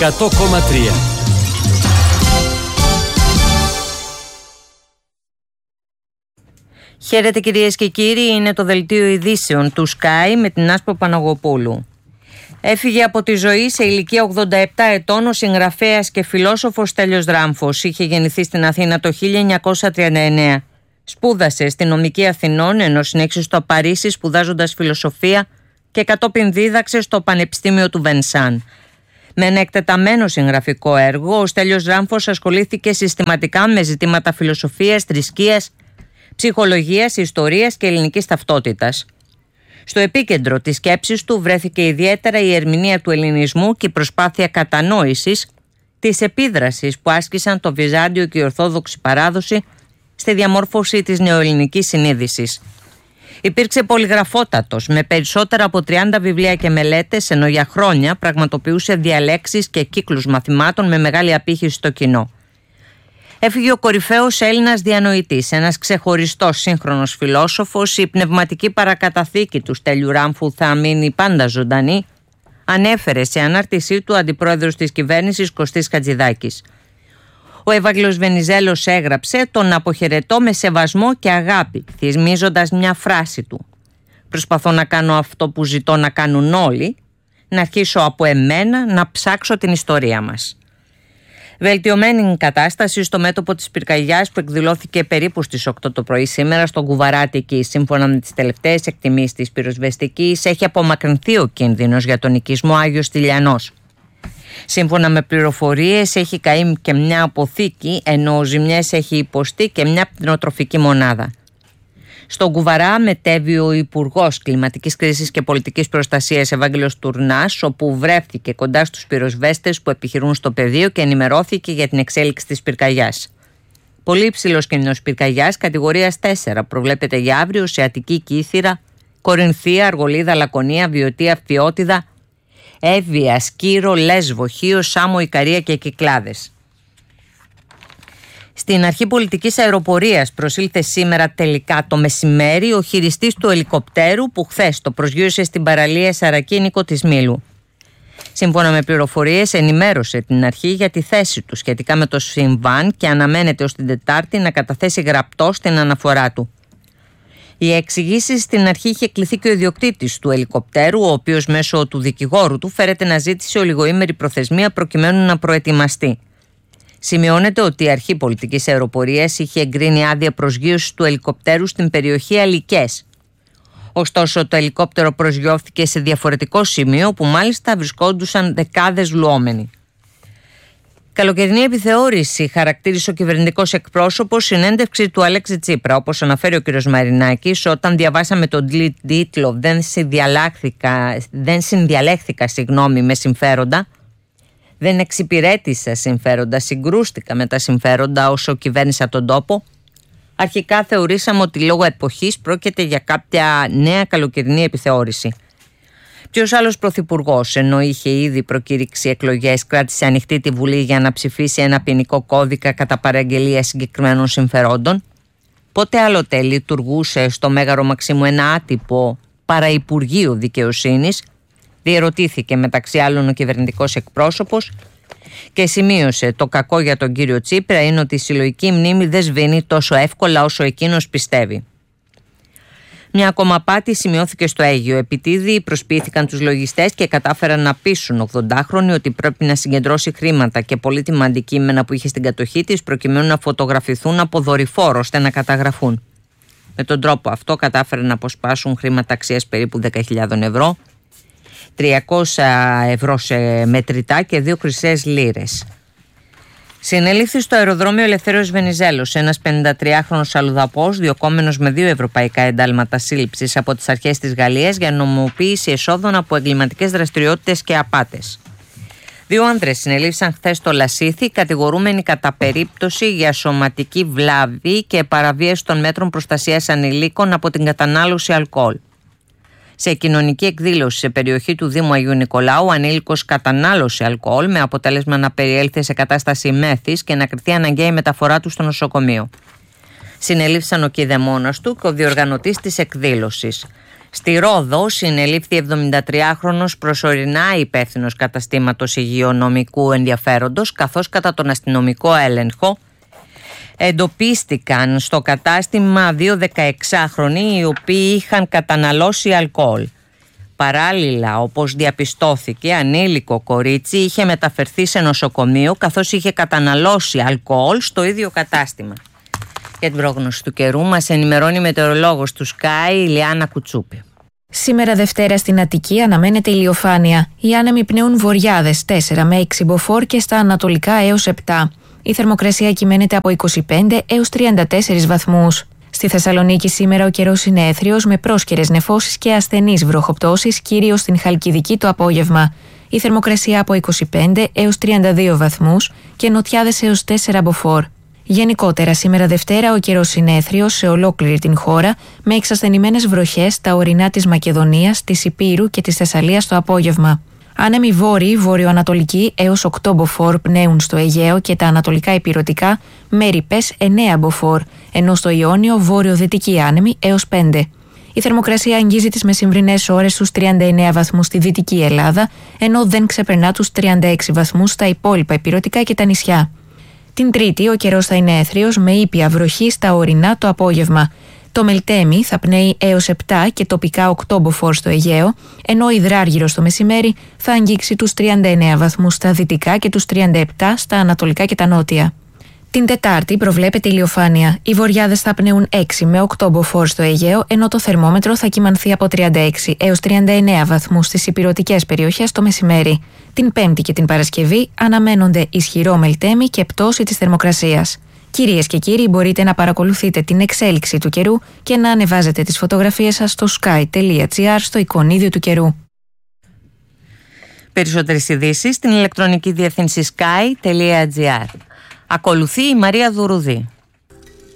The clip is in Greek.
100,3. Χαίρετε κυρίες και κύριοι, είναι το δελτίο ειδήσεων του Sky με την Άσπρο Παναγοπούλου. Έφυγε από τη ζωή σε ηλικία 87 ετών ο συγγραφέας και φιλόσοφος Στέλιος Δράμφος. Είχε γεννηθεί στην Αθήνα το 1939. Σπούδασε στη Νομική Αθηνών, ενώ συνέχισε στο Παρίσι σπουδάζοντας φιλοσοφία και κατόπιν δίδαξε στο Πανεπιστήμιο του Βενσάν. Με ένα εκτεταμένο συγγραφικό έργο, ο Στέλιος Δράμφος ασχολήθηκε συστηματικά με ζητήματα φιλοσοφίας, θρησκείας, ψυχολογίας, ιστορίας και ελληνικής ταυτότητας. Στο επίκεντρο της σκέψης του βρέθηκε ιδιαίτερα η ερμηνεία του ελληνισμού και η προσπάθεια κατανόησης της επίδρασης που άσκησαν το Βυζάντιο και η Ορθόδοξη παράδοση στη διαμόρφωση της νεοελληνικής συνείδησης. Υπήρξε πολυγραφότατος, με περισσότερα από 30 βιβλία και μελέτες, ενώ για χρόνια πραγματοποιούσε διαλέξεις και κύκλους μαθημάτων με μεγάλη απήχηση στο κοινό. Έφυγε ο κορυφαίος Έλληνας διανοητής, ένας ξεχωριστός σύγχρονος φιλόσοφος. Η πνευματική παρακαταθήκη του Στέλιου Ράμφου θα μείνει πάντα ζωντανή, ανέφερε σε ανάρτησή του αντιπρόεδρος της κυβέρνησης Κωστής Χατζηδάκης. Ο Ευάγγελος Βενιζέλος έγραψε: «Τον αποχαιρετώ με σεβασμό και αγάπη», θυμίζοντας μια φράση του: «Προσπαθώ να κάνω αυτό που ζητώ να κάνουν όλοι, να αρχίσω από εμένα να ψάξω την ιστορία μας». Βελτιωμένη κατάσταση στο μέτωπο της πυρκαγιάς που εκδηλώθηκε περίπου στις 8 το πρωί σήμερα στον Κουβαράτικη. Σύμφωνα με τις τελευταίες εκτιμήσεις της πυροσβεστικής, έχει απομακρυνθεί ο κίνδυνος για τον οικισμό Άγιος Τηλιανός. Σύμφωνα με πληροφορίες, έχει καεί και μια αποθήκη, ενώ ζημιές έχει υποστεί και μια κτηνοτροφική μονάδα. Στον Κουβαρά μετέβη ο Υπουργός Κλιματικής Κρίσης και Πολιτικής Προστασίας Ευάγγελος Τουρνάς, όπου βρέθηκε κοντά στους πυροσβέστες που επιχειρούν στο πεδίο και ενημερώθηκε για την εξέλιξη της πυρκαγιάς. Πολύ υψηλός κίνδυνος πυρκαγιάς κατηγορίας 4 προβλέπεται για αύριο σε Αττική, Κύθυρα, Κορινθία, Αργολίδα, Λακωνία, Βιωτία, Φιώτιδα, Εύβοια, Σκύρο, Λέσβο, Χίο, Σάμο, Ικαρία και Κυκλάδες. Στην αρχή πολιτικής αεροπορίας προσήλθε σήμερα τελικά το μεσημέρι ο χειριστής του ελικοπτέρου που χθες το προσγείωσε στην παραλία Σαρακίνικο της Μήλου. Σύμφωνα με πληροφορίες, ενημέρωσε την αρχή για τη θέση του σχετικά με το συμβάν και αναμένεται ως την Τετάρτη να καταθέσει γραπτός την αναφορά του. Οι εξηγήσεις στην αρχή είχε κληθεί και ο ιδιοκτήτης του ελικοπτέρου, ο οποίος μέσω του δικηγόρου του φέρεται να ζήτησε ολιγοήμερη προθεσμία προκειμένου να προετοιμαστεί. Σημειώνεται ότι η Αρχή Πολιτικής Αεροπορίας είχε εγκρίνει άδεια προσγείωσης του ελικοπτέρου στην περιοχή Αλικές. Ωστόσο, το ελικόπτερο προσγειώθηκε σε διαφορετικό σημείο, όπου μάλιστα βρισκόντουσαν δεκάδες λουόμενοι. Καλοκαιρινή επιθεώρηση χαρακτήρισε ο κυβερνητικός εκπρόσωπος συνέντευξη του Αλέξη Τσίπρα. Όπως αναφέρει ο κ. Μαρινάκης, όταν διαβάσαμε τον τίτλο «Δεν συνδιαλέχθηκα με συμφέροντα», δεν εξυπηρέτησα συμφέροντα, συγκρούστηκα με τα συμφέροντα όσο κυβέρνησα τον τόπο. Αρχικά θεωρήσαμε ότι λόγω εποχής πρόκειται για κάποια νέα καλοκαιρινή επιθεώρηση. Ποιος άλλος πρωθυπουργός, ενώ είχε ήδη προκήρυξει εκλογές, κράτησε ανοιχτή τη Βουλή για να ψηφίσει ένα ποινικό κώδικα κατά παραγγελία συγκεκριμένων συμφερόντων? Πότε άλλοτε λειτουργούσε στο Μέγαρο Μαξίμου ένα άτυπο παραυπουργείο δικαιοσύνης? Διερωτήθηκε μεταξύ άλλων ο κυβερνητικός εκπρόσωπος και σημείωσε: το κακό για τον κύριο Τσίπρα είναι ότι η συλλογική μνήμη δεν σβήνει τόσο εύκολα όσο εκείνος πιστεύει. Μια ακόμα απάτη σημειώθηκε στο Αίγυο. Επιτίδη προσποιήθηκαν τους λογιστές και κατάφεραν να πείσουν 80χρονοι ότι πρέπει να συγκεντρώσει χρήματα και πολύτιμα αντικείμενα που είχε στην κατοχή της προκειμένου να φωτογραφηθούν από δορυφόρο ώστε να καταγραφούν. Με τον τρόπο αυτό κατάφεραν να αποσπάσουν χρήματα αξίας περίπου 10.000 ευρώ, 300 ευρώ σε μετρητά και 2 χρυσές λίρες. Συνελήφθη στο αεροδρόμιο Ελευθέριος Βενιζέλος ένας 53χρονος αλλουδαπός, διωκόμενος με 2 ευρωπαϊκά εντάλματα σύλληψης από τις αρχές της Γαλλίας για νομιμοποίηση εσόδων από εγκληματικές δραστηριότητες και απάτες. 2 άνδρες συνελήφθησαν χθες στο Λασίθι, κατηγορούμενοι κατά περίπτωση για σωματική βλάβη και παραβίαση των μέτρων προστασίας ανηλίκων από την κατανάλωση αλκοόλ. Σε κοινωνική εκδήλωση σε περιοχή του Δήμου Αγίου Νικολάου, ο ανήλικος κατανάλωσε αλκοόλ με αποτέλεσμα να περιέλθει σε κατάσταση μέθης και να κριθεί αναγκαία η μεταφορά του στο νοσοκομείο. Συνελήφθησαν ο κηδεμόνας του και ο διοργανωτής της εκδήλωσης. Στη Ρόδο συνελήφθη 73χρονος προσωρινά υπεύθυνος καταστήματος υγειονομικού ενδιαφέροντος, καθώς κατά τον αστυνομικό έλεγχο εντοπίστηκαν στο κατάστημα 2 16χρονοι οι οποίοι είχαν καταναλώσει αλκοόλ. Παράλληλα, όπως διαπιστώθηκε, ανήλικο κορίτσι είχε μεταφερθεί σε νοσοκομείο καθώς είχε καταναλώσει αλκοόλ στο ίδιο κατάστημα. Για την πρόγνωση του καιρού μας ενημερώνει η μετεωρολόγος του Sky, η Λιάννα Κουτσούπη. Σήμερα Δευτέρα στην Αττική αναμένεται ηλιοφάνεια. Οι άνεμοι πνέουν βορειάδες 4 με 6 μποφόρ και στα ανατολικά έως 7. Η θερμοκρασία κυμαίνεται από 25 έως 34 βαθμούς. Στη Θεσσαλονίκη σήμερα ο καιρός είναι έθριος με πρόσκαιρες νεφώσεις και ασθενείς βροχοπτώσεις, κυρίως στην Χαλκιδική το απόγευμα. Η θερμοκρασία από 25 έως 32 βαθμούς και νοτιάδες έως 4 μποφόρ. Γενικότερα, σήμερα Δευτέρα ο καιρός είναι έθριος σε ολόκληρη την χώρα, με εξασθενημένες βροχές στα ορεινά της Μακεδονίας, της Ηπείρου και της Θεσσαλίας το απόγευμα. Άνεμοι βόρειοι, βορειοανατολικοί έως 8 μποφόρ πνέουν στο Αιγαίο και τα ανατολικά ηπειρωτικά με ρηπές 9 μποφόρ, ενώ στο Ιόνιο βόρειο-δυτικοί άνεμοι έως 5. Η θερμοκρασία αγγίζει τις μεσημβρινές ώρες στους 39 βαθμούς στη Δυτική Ελλάδα, ενώ δεν ξεπερνά τους 36 βαθμούς στα υπόλοιπα ηπειρωτικά και τα νησιά. Την Τρίτη ο καιρός θα είναι έθριος με ήπια βροχή στα ορεινά το απόγευμα. Το Μελτέμι θα πνέει έως 7 και τοπικά 8 μποφόρ στο Αιγαίο, ενώ ο Υδράργυρος το μεσημέρι θα αγγίξει τους 39 βαθμούς στα δυτικά και τους 37 στα ανατολικά και τα νότια. Την Τετάρτη προβλέπεται ηλιοφάνεια. Οι βορειάδες θα πνέουν 6 με 8 μποφόρ στο Αιγαίο, ενώ το θερμόμετρο θα κυμανθεί από 36 έως 39 βαθμούς στις ηπειρωτικές περιοχές το μεσημέρι. Την Πέμπτη και την Παρασκευή αναμένονται ισχυρό Μελτέμι και πτώση της θερμοκρασίας. Κυρίες και κύριοι, μπορείτε να παρακολουθείτε την εξέλιξη του καιρού και να ανεβάζετε τις φωτογραφίες σας στο sky.gr στο εικονίδιο του καιρού. Περισσότερες ειδήσεις στην ηλεκτρονική διεύθυνση sky.gr. Ακολουθεί η Μαρία Δουρουδή.